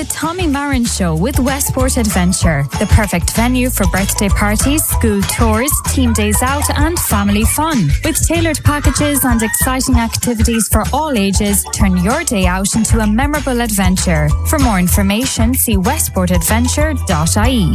The Tommy Marin Show with Westport Adventure, the perfect venue for birthday parties, school tours, team days out and family fun. With tailored packages and exciting activities for all ages, turn your day out into a memorable adventure. For more information, see westportadventure.ie.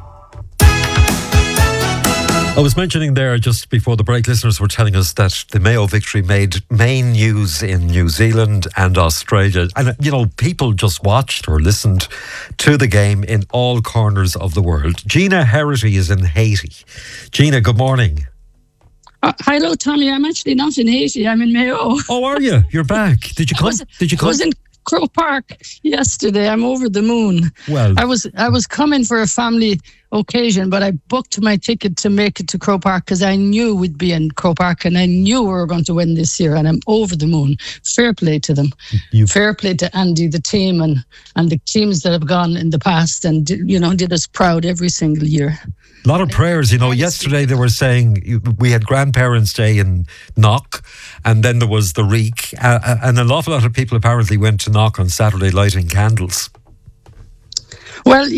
I was mentioning there just before the break, listeners were telling us that the Mayo victory made main news in New Zealand and Australia. And, people just watched or listened to the game in all corners of the world. Gina Herity is in Haiti. Gina, good morning. Hello, Tommy. I'm actually not in Haiti. I'm in Mayo. Oh, are you? You're back. Did you come? I was in Croke Park yesterday. I'm over the moon. Well, I was coming for a family occasion, but I booked my ticket to make it to Croke Park because I knew we'd be in Croke Park and I knew we were going to win this year, and I'm over the moon. Fair play to them. Fair play to Andy, the team, and the teams that have gone in the past and, did us proud every single year. A lot of prayers, yesterday they were saying we had Grandparents' Day in Knock, and then there was the Reek, and an awful lot of people apparently went to Knock on Saturday lighting candles. Well,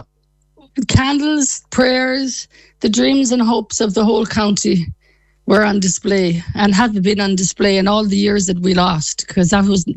candles, prayers, the dreams and hopes of the whole county were on display and have been on display in all the years that we lost, because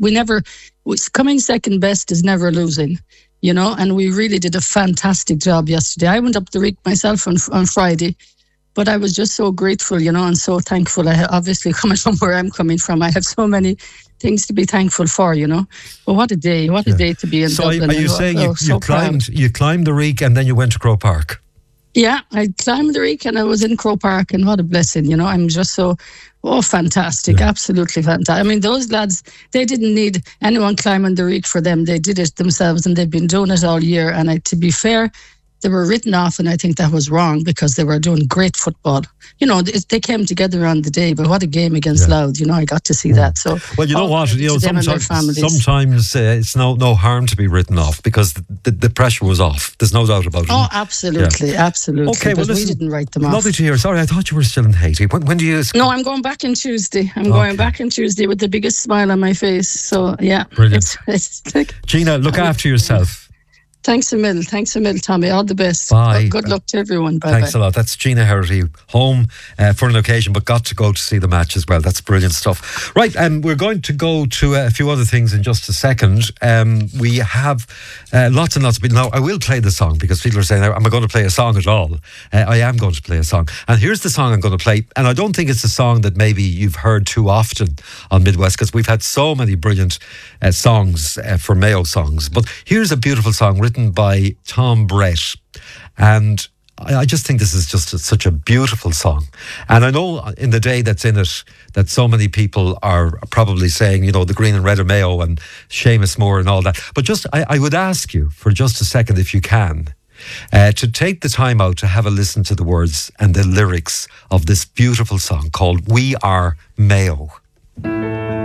coming second best is never losing. And we really did a fantastic job yesterday. I went up the Reek myself on Friday, but I was just so grateful, and so thankful. Obviously, coming from where I'm coming from, I have so many things to be thankful for, But what a day! What a day to be in Dublin. So are you saying you climbed the Reek and then you went to Croke Park? Yeah, I climbed the Reek and I was in Croke Park, and what a blessing, I'm just so, fantastic, absolutely fantastic. I mean, those lads, they didn't need anyone climbing the Reek for them. They did it themselves and they've been doing it all year. And to be fair, they were written off, and I think that was wrong because they were doing great football. They came together on the day, but what a game against Louth. I got to see that. So, well, you know what? Sometimes it's no harm to be written off because the pressure was off. There's no doubt about it. Oh, absolutely, absolutely. Okay, well, listen, we didn't write them off. Lovely to hear. Sorry, I thought you were still in Haiti. When do you? No, I'm going back on Tuesday. Going back on Tuesday with the biggest smile on my face. So, yeah. Brilliant. It's Gina, look after yourself. Thanks a mil, Tommy. All the best. Bye. Good luck to everyone. Bye. Thanks a lot. That's Gina Herity, home for an occasion, but got to go to see the match as well. That's brilliant stuff. Right, we're going to go to a few other things in just a second. We have lots and lots of people. Now, I will play the song because people are saying, am I going to play a song at all? I am going to play a song. And here's the song I'm going to play. And I don't think it's a song that maybe you've heard too often on Midwest because we've had so many brilliant songs for Mayo songs. But here's a beautiful song written by Tom Brett, and I just think this is just such a beautiful song. And I know in the day that's in it that so many people are probably saying, the green and red of Mayo and Seamus Moore and all that, but just I would ask you for just a second, if you can, to take the time out to have a listen to the words and the lyrics of this beautiful song called We Are Mayo.